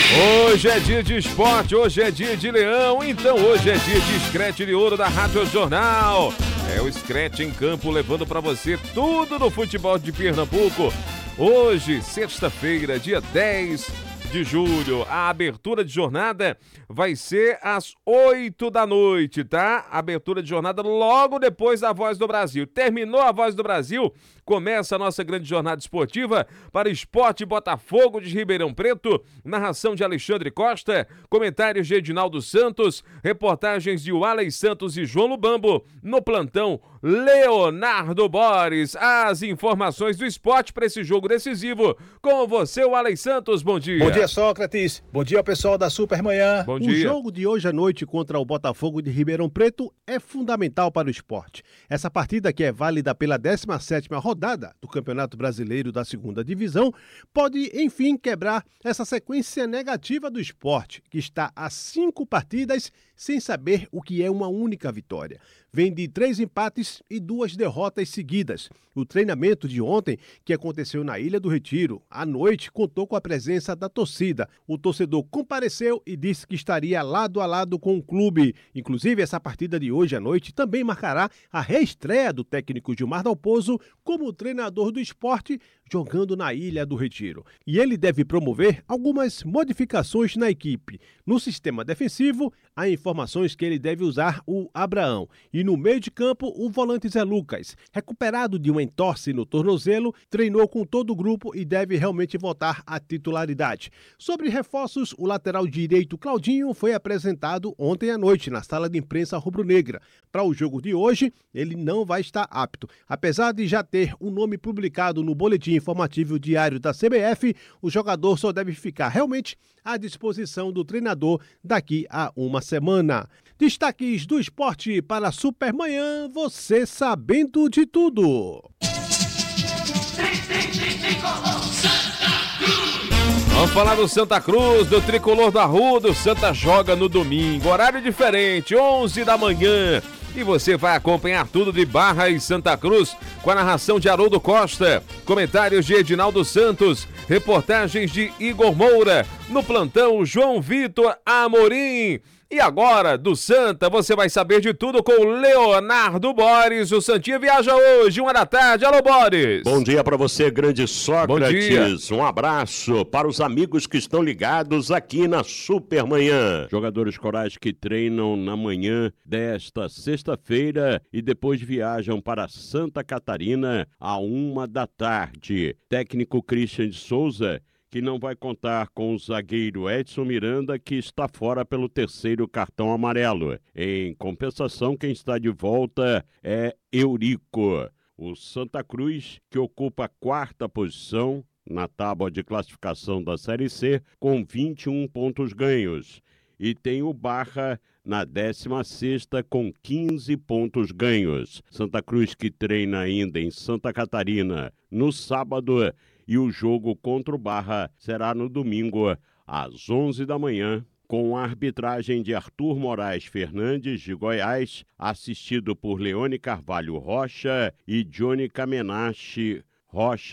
Hoje é dia de esporte, hoje é dia de leão, então hoje é dia de Scratch de Ouro da Rádio Jornal. É o Scratch em campo levando para você tudo no futebol de Pernambuco. Hoje, sexta-feira, dia 10 de julho, a abertura de jornada vai ser às 8 da noite, tá? Abertura de jornada logo depois da Voz do Brasil. Terminou a Voz do Brasil, começa a nossa grande jornada esportiva para Esporte Botafogo de Ribeirão Preto, narração de Alexandre Costa, comentários de Edinaldo Santos, reportagens de Walley Santos e João Lubambo, no plantão Leonardo Boris. As informações do esporte para esse jogo decisivo. Com você, Walley Santos, bom dia. Bom dia, Sócrates. Bom dia ao pessoal da Supermanhã. Bom dia. O jogo de hoje à noite contra o Botafogo de Ribeirão Preto é fundamental para o esporte. Essa partida, que é válida pela 17ª rodada do Campeonato Brasileiro da 2ª Divisão, pode, enfim, quebrar essa sequência negativa do esporte, que está a 5 partidas sem saber o que é uma única vitória. Vem de 3 empates e 2 derrotas seguidas. O treinamento de ontem, que aconteceu na Ilha do Retiro, à noite, contou com a presença da torcida. O torcedor compareceu e disse que estaria lado a lado com o clube. Inclusive, essa partida de hoje à noite também marcará a reestreia do técnico Gilmar Dalpozo como treinador do esporte, jogando na Ilha do Retiro. E ele deve promover algumas modificações na equipe. No sistema defensivo, há informações que ele deve usar o Abraão. E no meio de campo, o volante Zé Lucas, recuperado de uma entorse no tornozelo, treinou com todo o grupo e deve realmente voltar à titularidade. Sobre reforços, o lateral direito Claudinho foi apresentado ontem à noite na sala de imprensa rubro-negra. Para o jogo de hoje, ele não vai estar apto. Apesar de já ter um nome publicado no boletim informativo diário da CBF, o jogador só deve ficar realmente à disposição do treinador daqui a uma semana. Destaques do esporte para a Supermanhã, você sabendo de tudo. Vamos falar do Santa Cruz, do Tricolor da Arruda. O Santa joga no domingo, horário diferente, 11 da manhã. E você vai acompanhar tudo de Barra e Santa Cruz com a narração de Haroldo Costa, comentários de Edinaldo Santos, reportagens de Igor Moura, no plantão João Vitor Amorim. E agora, do Santa, você vai saber de tudo com o Leonardo Boris. O Santinha viaja hoje, 1 da tarde. Alô, Boris. Bom dia para você, grande Sócrates. Bom dia. Um abraço para os amigos que estão ligados aqui na Supermanhã. Jogadores corais que treinam na manhã desta sexta-feira e depois viajam para Santa Catarina à 1 da tarde. Técnico Christian de Souza, que não vai contar com o zagueiro Edson Miranda, que está fora pelo 3º cartão amarelo. Em compensação, quem está de volta é Eurico. O Santa Cruz, que ocupa a 4ª posição na tábua de classificação da Série C, com 21 pontos ganhos. E tem o Barra na 16ª com 15 pontos ganhos. Santa Cruz, que treina ainda em Santa Catarina no sábado, e o jogo contra o Barra será no domingo, às 11 da manhã, com a arbitragem de Arthur Moraes Fernandes, de Goiás, assistido por Leone Carvalho Rocha e Johnny Kamenachi Rocha.